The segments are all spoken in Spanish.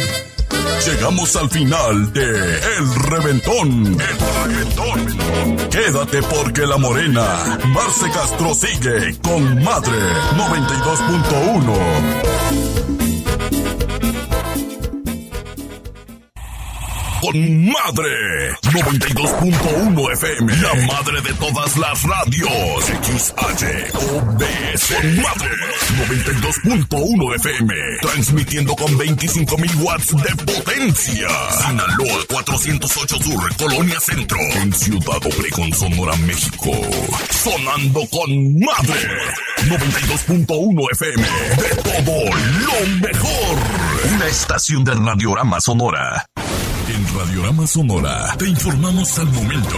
Llegamos al final de El Reventón. Quédate porque la morena Marce Castro sigue con Madre 92.1. Con Madre 92.1 FM, la madre de todas las radios. XHOBS con Madre 92.1 FM, transmitiendo con 25,000 watts de potencia. Sinaloa 408 Sur, Colonia Centro, en Ciudad Obregón, Sonora, México. Sonando con Madre 92.1 FM, de todo lo mejor. Una estación de Radiorama Sonora. En Radiorama Sonora te informamos al momento.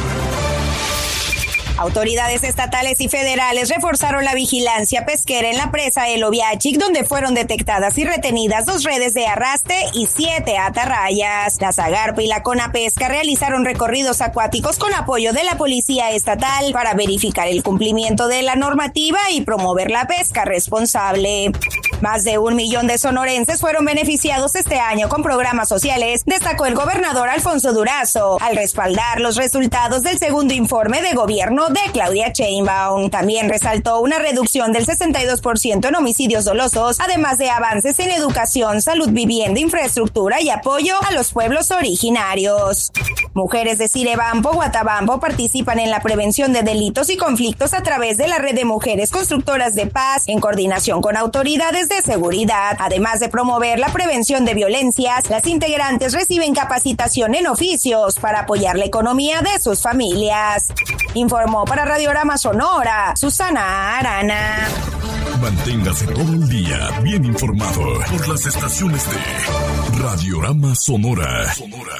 Autoridades estatales y federales reforzaron la vigilancia pesquera en la presa El Oviachic, donde fueron detectadas y retenidas 2 redes de arrastre y 7 atarrayas. La Zagarpa y la Conapesca realizaron recorridos acuáticos con apoyo de la Policía Estatal para verificar el cumplimiento de la normativa y promover la pesca responsable. Más de 1 millón de sonorenses fueron beneficiados este año con programas sociales, destacó el gobernador Alfonso Durazo, al respaldar los resultados del segundo informe de gobierno de Claudia Sheinbaum. También resaltó una reducción del 62% en homicidios dolosos, además de avances en educación, salud, vivienda, infraestructura y apoyo a los pueblos originarios. Mujeres de Cirebampo, Guatabampo participan en la prevención de delitos y conflictos a través de la red de mujeres constructoras de paz, en coordinación con autoridades de seguridad. Además de promover la prevención de violencias, las integrantes reciben capacitación en oficios para apoyar la economía de sus familias. Informó para Radiorama Sonora, Susana Arana. Manténgase todo el día bien informado por las estaciones de Radiorama Sonora.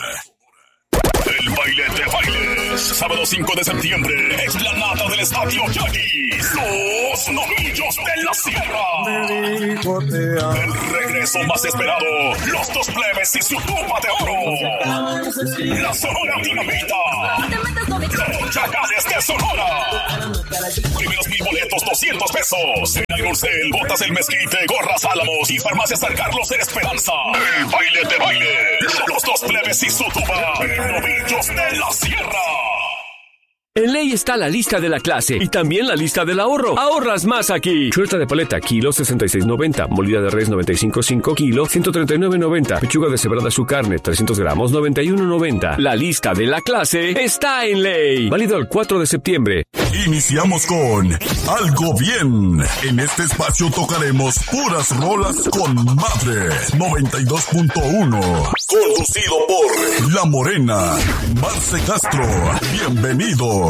El baile de bailes, sábado 5 de septiembre, explanada del Estadio Yaquis, los Novillos de la Sierra. El regreso más esperado, los 2 plebes y su tuba de oro. La Sonora Dinamita. Los Chacales de Sonora. Primeros 1,000 boletos, 200 pesos. En Ayrurcel, Botas El Mezquite, Gorras Álamos y Farmacia San Carlos de Esperanza. El baile de bailes, los 2 plebes y su tuba. Novillos de la Sierra. En Ley está la lista de la clase y también la lista del ahorro. Ahorras más aquí. Chuleta de paleta, kilo 66.90. Molida de res 95.5, kilo 139.90. Pechuga deshebrada su carne, 300 gramos, 91.90. La lista de la clase está en Ley. Válido el 4 de septiembre. Iniciamos con Algo Bien. En este espacio tocaremos puras rolas con Madre 92.1. Conducido por La Morena, Marce Castro. Bienvenidos.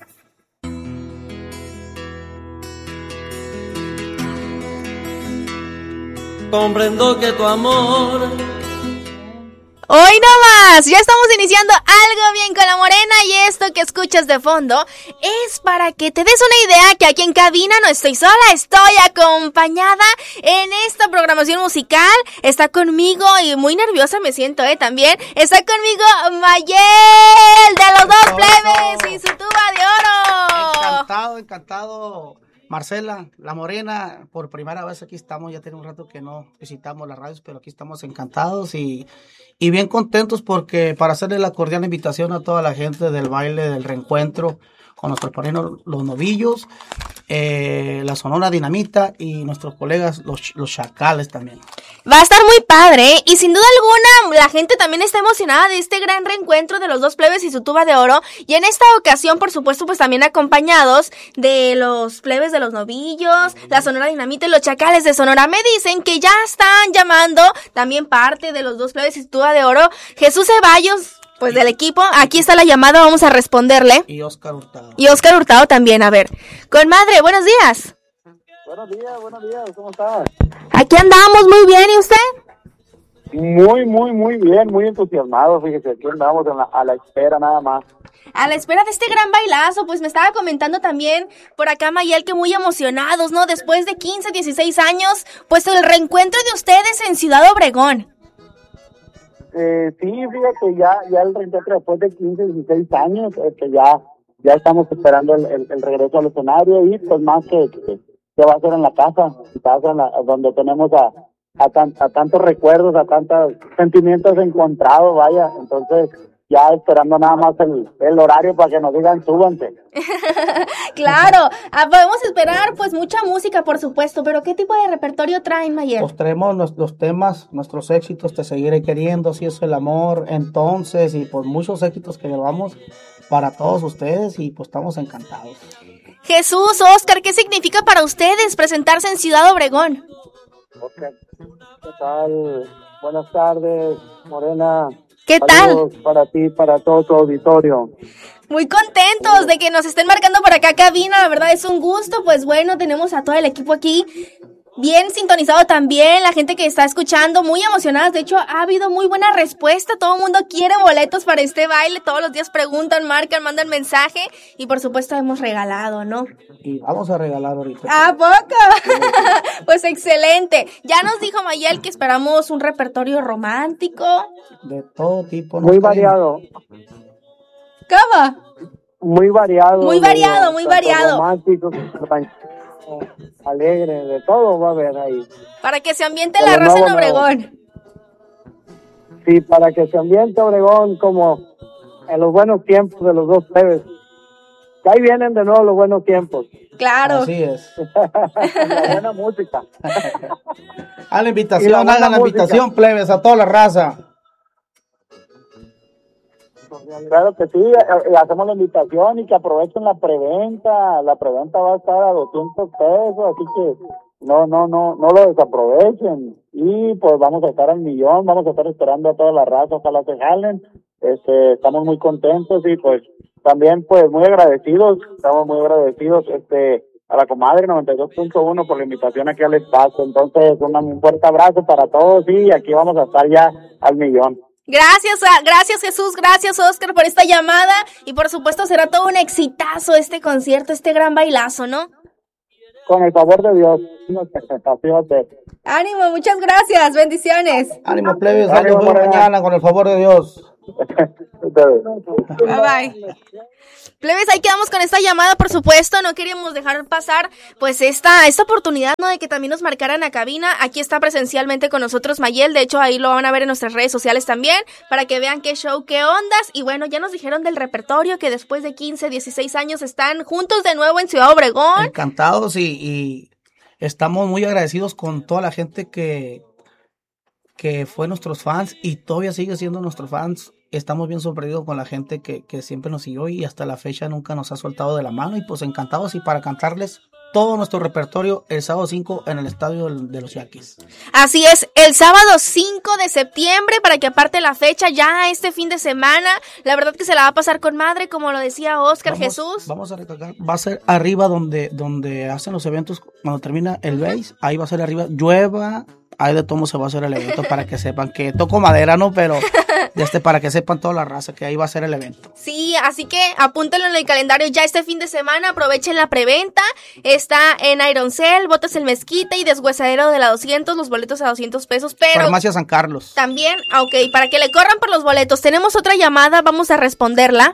Comprendo que tu amor... Hoy no más, ya estamos iniciando Algo Bien con La Morena y esto que escuchas de fondo es para que te des una idea que aquí en cabina no estoy sola, estoy acompañada en esta programación musical. Está conmigo y muy nerviosa me siento, también. Está conmigo Mayel de los 2 plebes y su tuba de oro. Encantado. Marcela, La Morena, por primera vez aquí estamos, ya tiene un rato que no visitamos las radios, pero aquí estamos encantados y bien contentos porque para hacerle la cordial invitación a toda la gente del baile del reencuentro con nuestros padrinos los Novillos, la Sonora Dinamita y nuestros colegas los Chacales también. Va a estar muy padre y sin duda alguna la gente también está emocionada de este gran reencuentro de los 2 plebes y su tuba de oro y en esta ocasión por supuesto pues también acompañados de los plebes de los Novillos, la Sonora Dinamita y los Chacales de Sonora. Me dicen que ya están llamando también parte de los 2 plebes y su tuba de oro, Jesús Ceballos, pues del equipo. Aquí está la llamada, vamos a responderle. Y Oscar Hurtado. Y Oscar Hurtado también, a ver. Con Madre, buenos días. Buenos días, ¿cómo estás? Aquí andamos muy bien, ¿y usted? Muy bien, muy entusiasmado, fíjese, aquí andamos a la espera nada más. A la espera de este gran bailazo, pues me estaba comentando también por acá Mayel que muy emocionados, ¿no? Después de 15, 16 años, pues el reencuentro de ustedes en Ciudad Obregón. Sí, fíjate, ya el reencuentro después de 15, 16 años, ya estamos esperando el regreso al escenario y pues más que va a ser en la casa donde tenemos a tantos recuerdos, a tantos sentimientos encontrados, vaya. Entonces, ya esperando nada más el horario para que nos digan súbanse. Claro, podemos esperar pues mucha música, por supuesto, pero ¿qué tipo de repertorio traen, Mayel? Pues traemos los temas, nuestros éxitos, Te seguiré queriendo, Si es el amor, Entonces, y pues muchos éxitos que llevamos para todos ustedes y pues estamos encantados. Jesús, Oscar, ¿qué significa para ustedes presentarse en Ciudad Obregón? Okay. ¿Qué tal? Buenas tardes, Morena. ¿Qué Saludos tal? Para ti, para todo tu auditorio. Muy contentos de que nos estén marcando por acá cabina, la verdad es un gusto, pues bueno, tenemos a todo el equipo aquí bien sintonizado también, la gente que está escuchando, muy emocionadas, de hecho ha habido muy buena respuesta, todo el mundo quiere boletos para este baile, todos los días preguntan, marcan, mandan mensaje y por supuesto hemos regalado, ¿no? Y vamos a regalar ahorita. ¿A poco? Pues excelente, ya nos dijo Mayel que esperamos un repertorio romántico. De todo tipo. Muy variado. ¿Cómo? Muy variado. Muy variado, muy variado. Romántico, alegre, de todo va a haber ahí. Para que se ambiente la raza en Obregón. Sí, para que se ambiente Obregón como en los buenos tiempos de los dos plebes. Que ahí vienen de nuevo los buenos tiempos. Claro. Así es. La buena música. A la invitación, hagan la invitación, plebes, a toda la raza. Claro que sí, hacemos la invitación y que aprovechen la preventa. La preventa va a estar a 200 pesos, así que no lo desaprovechen. Y pues vamos a estar al millón, vamos a estar esperando a toda la raza, ojalá se jalen. Estamos muy contentos y pues también pues muy agradecidos, estamos muy agradecidos a la comadre 92.1 por la invitación aquí al espacio. Entonces un fuerte abrazo para todos y aquí vamos a estar ya al millón. Gracias Jesús, gracias Oscar por esta llamada y por supuesto será todo un exitazo este concierto, este gran bailazo, ¿no? Con el favor de Dios. Así va a ser. Ánimo, muchas gracias, bendiciones. Ánimo, plebes, ánimo mañana con el favor de Dios. Bye bye. Plebes, ahí quedamos con esta llamada, por supuesto, no queríamos dejar pasar pues esta oportunidad, ¿no? De que también nos marcaran a cabina. Aquí está presencialmente con nosotros Mayel, de hecho ahí lo van a ver en nuestras redes sociales también, para que vean qué show, qué ondas, y bueno, ya nos dijeron del repertorio que después de 15, 16 años están juntos de nuevo en Ciudad Obregón. Encantados y estamos muy agradecidos con toda la gente que fue nuestros fans y todavía sigue siendo nuestros fans. Estamos bien sorprendidos con la gente que siempre nos siguió y hasta la fecha nunca nos ha soltado de la mano y pues encantados y para cantarles todo nuestro repertorio el sábado 5 en el estadio de los Yaquis. Así es, el sábado 5 de septiembre para que aparte la fecha ya este fin de semana, la verdad que se la va a pasar con madre como lo decía Oscar. Jesús. Vamos a recalcar, va a ser arriba donde hacen los eventos cuando termina el base, ahí va a ser arriba, llueva, ahí de todo se va a hacer el evento para que sepan que toco madera, ¿no? Pero para que sepan toda la raza que ahí va a ser el evento. Sí, así que apúntenlo en el calendario ya este fin de semana, aprovechen la preventa, está en Ironcel, Botas el Mezquite y Deshuesadero de la 200, los boletos a 200 pesos, pero... Farmacia San Carlos. También, ok, para que le corran por los boletos, tenemos otra llamada, vamos a responderla.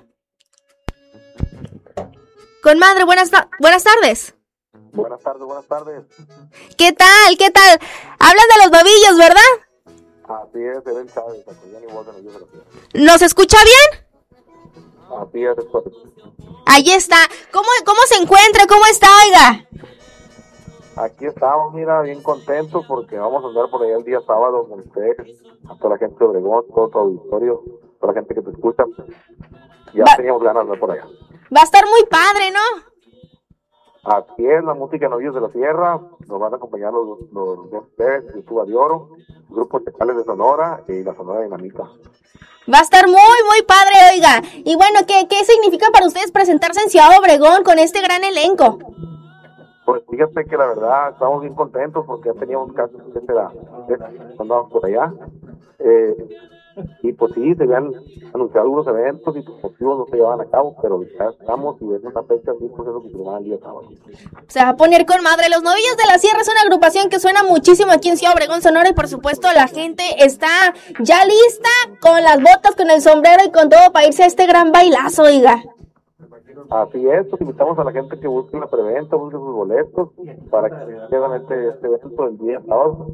Comadre, buenas tardes. Buenas tardes. ¿Qué tal? Hablan de los novillos, ¿verdad? Así es, Edel Chávez, igual de Novillos de la Tierra. ¿Nos escucha bien? Así es, Ahí está. ¿Cómo se encuentra? ¿Cómo está, oiga? Aquí estamos, mira, bien contentos porque vamos a andar por allá el día sábado con ustedes, a toda la gente de Obregón, todo tu auditorio, toda la gente que te escucha. Ya teníamos ganas de andar por allá. Va a estar muy padre, ¿no? Aquí es la música de Novillos de la Tierra, nos van a acompañar los dos P's, Tuba de Oro, Grupo Tecales de Sonora y la Sonora Dinamita. Va a estar muy, muy padre, oiga. Y bueno, ¿qué significa para ustedes presentarse en Ciudad Obregón con este gran elenco? Pues fíjate que la verdad estamos bien contentos porque ya teníamos casos andábamos por allá. Y pues sí, se habían anunciado algunos eventos y por motivos no se llevaban a cabo, pero ya estamos y es una fecha así, pues es lo que se llama el día sábado. Se va a poner con madre. Los Novillos de la Sierra es una agrupación que suena muchísimo aquí en Ciudad Obregón, Sonora, y por supuesto la gente está ya lista con las botas, con el sombrero y con todo para irse a este gran bailazo, oiga. Así es, pues invitamos a la gente que busque la preventa, busque sus boletos para que lleven este evento del día sábado.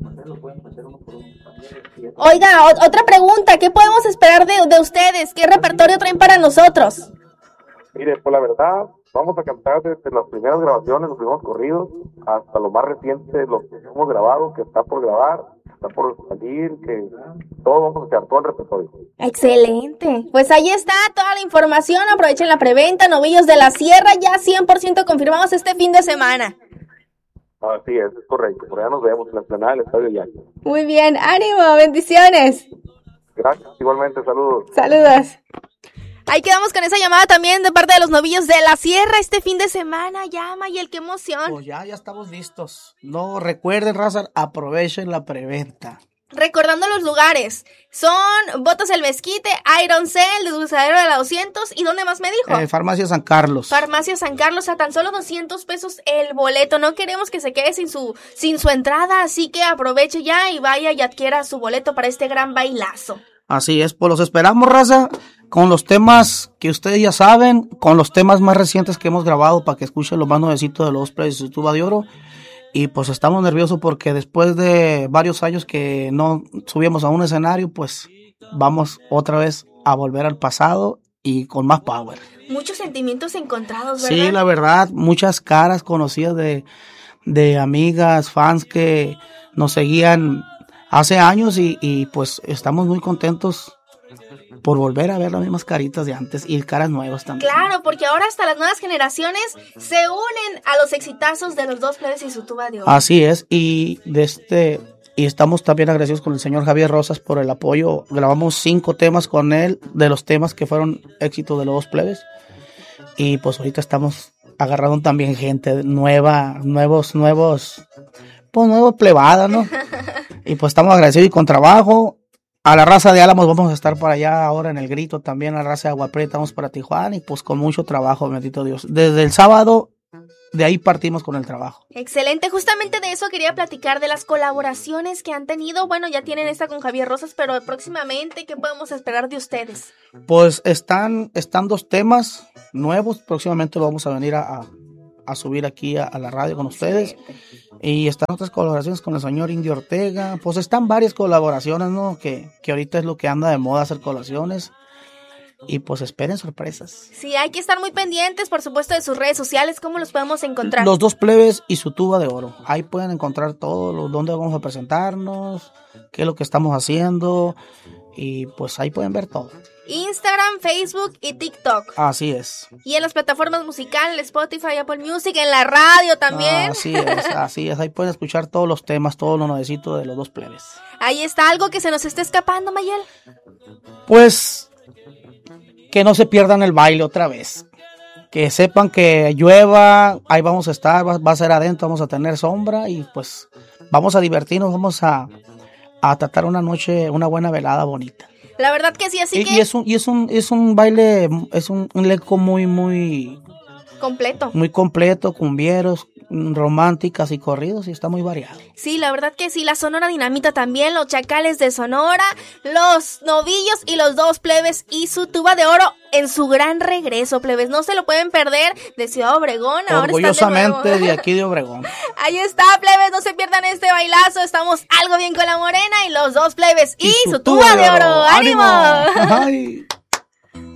Oiga, otra pregunta, ¿qué podemos esperar de ustedes? ¿Qué repertorio traen para nosotros? Mire, pues la verdad, vamos a cantar desde las primeras grabaciones, los primeros corridos, hasta lo más reciente, lo que hemos grabado, que está por grabar, está por salir, que todo vamos a hacer, todo el repertorio. Excelente, pues ahí está toda la información, aprovechen la preventa, Novillos de la Sierra, ya 100% confirmamos este fin de semana. Así es correcto, por allá nos vemos en la explanada del Estadio Yaque. Muy bien, ánimo, bendiciones. Gracias, igualmente, saludos. Saludos. Ahí quedamos con esa llamada también de parte de los Novillos de la Sierra este fin de semana. Llama, y qué emoción. Pues ya estamos listos. No, recuerden, raza, aprovechen la preventa. Recordando los lugares, son Botas El Mezquite, Iron Cell, Desguazadero de la 200, ¿y dónde más me dijo? Farmacia San Carlos. Farmacia San Carlos, a tan solo 200 pesos el boleto. No queremos que se quede sin su entrada, así que aproveche ya y vaya y adquiera su boleto para este gran bailazo. Así es, pues los esperamos, raza, con los temas que ustedes ya saben, con los temas más recientes que hemos grabado para que escuchen lo más nuevecito de los Plebes y su Tuba de Oro. Y pues estamos nerviosos porque después de varios años que no subíamos a un escenario, pues vamos otra vez a volver al pasado y con más power. Muchos sentimientos encontrados, ¿verdad? Sí, la verdad, muchas caras conocidas de amigas, fans que nos seguían hace años y pues estamos muy contentos por volver a ver las mismas caritas de antes y caras nuevas también. Claro, porque ahora hasta las nuevas generaciones se unen a los exitazos de los dos Plebes y su Tuba de Oro. Así es, y estamos también agradecidos con el señor Javier Rosas por el apoyo. Grabamos 5 temas con él, de los temas que fueron éxito de los dos Plebes. Y pues ahorita estamos agarrando también gente nueva, nuevos plebada, ¿no? Y pues estamos agradecidos y con trabajo. A la raza de Álamos vamos a estar para allá ahora en el Grito, también a la raza de Agua Prieta vamos para Tijuana y pues con mucho trabajo, bendito Dios. Desde el sábado, de ahí partimos con el trabajo. Excelente, justamente de eso quería platicar, de las colaboraciones que han tenido. Bueno, ya tienen esta con Javier Rosas, pero próximamente, ¿qué podemos esperar de ustedes? Pues están 2 temas nuevos, próximamente lo vamos a venir a subir aquí a la radio con ustedes. Y están otras colaboraciones con el señor Indio Ortega. Pues están varias colaboraciones, ¿no? Que ahorita es lo que anda de moda, hacer colaboraciones. Y pues esperen sorpresas. Sí, hay que estar muy pendientes, por supuesto, de sus redes sociales. ¿Cómo los podemos encontrar? Los dos Plebes y su Tuba de Oro. Ahí pueden encontrar todo, dónde vamos a presentarnos, qué es lo que estamos haciendo. Y pues ahí pueden ver todo. Instagram, Facebook y TikTok. Así es. Y en las plataformas musicales, Spotify, Apple Music, en la radio también. Así es. Ahí pueden escuchar todos los temas, todo lo nuevecito de los dos Plebes. Ahí está algo que se nos está escapando, Mayel. Pues que no se pierdan el baile otra vez. Que sepan que llueva, ahí vamos a estar, va a ser adentro, vamos a tener sombra y pues vamos a divertirnos, vamos a tratar una noche, una buena velada bonita. La verdad que sí, así que... Y es un baile, es un elenco muy completo. Muy completo, cumbieros, románticas y corridos, y está muy variado. Sí, la verdad que sí, la Sonora Dinamita también, los Chacales de Sonora, los Novillos y los dos Plebes y su Tuba de Oro en su gran regreso, Plebes. No se lo pueden perder, de Ciudad Obregón. Orgullosamente de aquí de Obregón. Ahí está, Plebes, no se pierdan este bailazo. Estamos algo bien con la Morena y los dos Plebes y su Tuba de Oro. ¡Ánimo! ¡Ánimo!